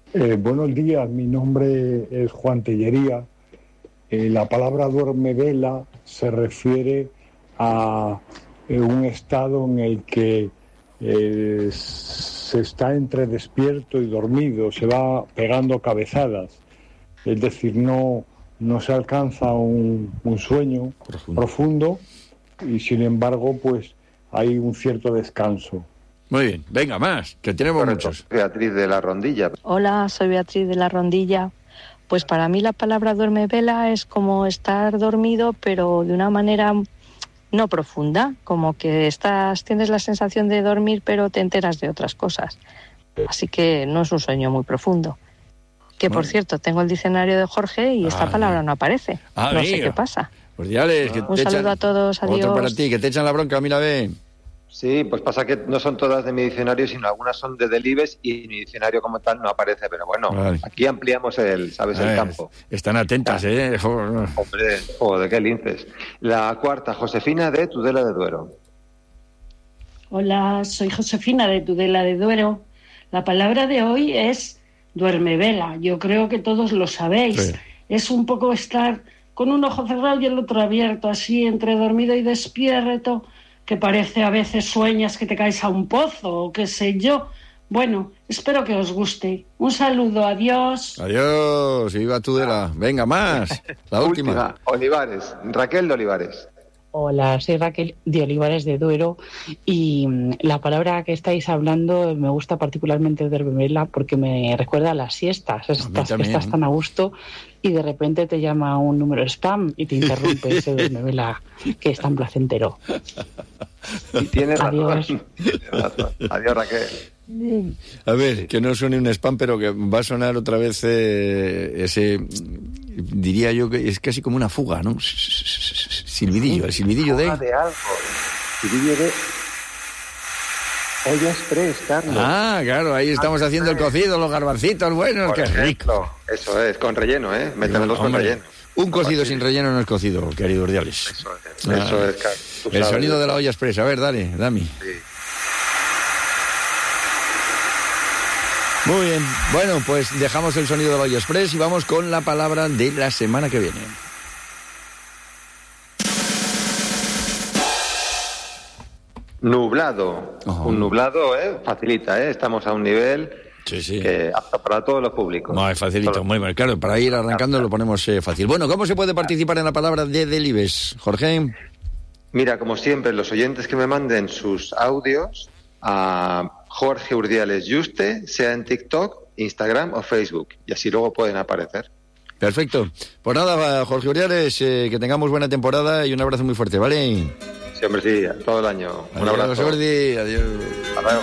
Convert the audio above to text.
Buenos días, mi nombre es Juan Tellería. La palabra duerme vela se refiere a un estado en el que se está entre despierto y dormido, se va pegando cabezadas, es decir, no se alcanza un sueño profundo y sin embargo pues hay un cierto descanso. Muy bien, venga, más, que tenemos muchos. Beatriz de la Rondilla. Hola, soy Beatriz de la Rondilla. Pues para mí la palabra duerme vela es como estar dormido, pero de una manera no profunda, como que tienes la sensación de dormir, pero te enteras de otras cosas. Así que no es un sueño muy profundo. Que por cierto, tengo el diccionario de Jorge y esta palabra no aparece. No sé qué pasa. Pues diales, que un saludo a todos, adiós. Otro para ti, que te echan la bronca, mira, ve. Sí, pues pasa que no son todas de mi diccionario, sino algunas son de Delibes y mi diccionario como tal no aparece, pero bueno, vale. Aquí ampliamos el campo. Están atentas, Hombre, joder, qué linces. La cuarta, Josefina de Tudela de Duero. Hola, soy Josefina de Tudela de Duero. La palabra de hoy es duermevela. Yo creo que todos lo sabéis. Sí. Es un poco estar con un ojo cerrado y el otro abierto, así entre dormido y despierto, que parece a veces sueñas que te caes a un pozo o qué sé yo. Bueno, espero que os guste. Un saludo, adiós. Adiós, viva Tudela. Venga, más. La última. Olivares, Raquel de Olivares. Hola, soy Raquel de Olivares de Duero y la palabra que estáis hablando me gusta particularmente duermevela porque me recuerda a las siestas. Estás tan a gusto y de repente te llama un número spam y te interrumpe ese duermevela que es tan placentero. Y tienes razón. Adiós. Adiós, Raquel. A ver, que no suene un spam, pero que va a sonar otra vez ese, diría yo que es casi como una fuga, ¿no? Silbidillo, el silbidillo de algo. Silbidillo de olla express, Carlos. Ah, claro, ahí estamos haciendo el cocido, los garbancitos buenos, qué rico. Eso es, con relleno, métemelos con relleno. Un cocido sin relleno no es cocido, querido Urdiales. Eso es, Carlos. El sonido de la olla express, a ver, dale, Dami. Sí. Muy bien, bueno, pues dejamos el sonido de la olla express y vamos con la palabra de la semana que viene. Nublado. Un nublado, facilita, estamos a un nivel que apto para todos los públicos. No, es facilito, muy bien, claro, para ir arrancando lo ponemos fácil. Bueno, ¿cómo se puede participar en la palabra de Delibes, Jorge? Mira, como siempre, los oyentes que me manden sus audios a Jorge Urdiales Juste, sea en TikTok, Instagram o Facebook, y así luego pueden aparecer. Perfecto. Pues nada, Jorge Urdiales, que tengamos buena temporada y un abrazo muy fuerte, ¿vale? Sí, hombre, sí, todo el año. Un abrazo. Adiós, Jordi, adiós. Adiós.